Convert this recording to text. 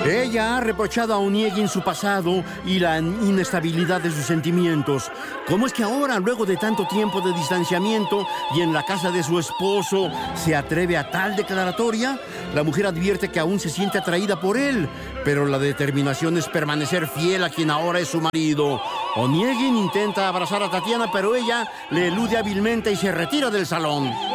Ella ha reprochado a Onegin su pasado y la inestabilidad de sus sentimientos. ¿Cómo es que ahora, luego de tanto tiempo de distanciamiento y en la casa de su esposo, se atreve a tal declaratoria? La mujer advierte que aún se siente atraída por él, pero la determinación es permanecer fiel a quien ahora es su marido. Onegin intenta abrazar a Tatiana, pero ella le elude hábilmente y se retira del salón.